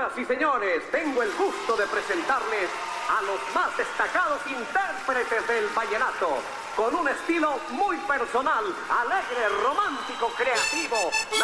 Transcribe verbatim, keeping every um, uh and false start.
Señoras y señores, tengo el gusto de presentarles a los más destacados intérpretes del vallenato, con un estilo muy personal, alegre, romántico, creativo.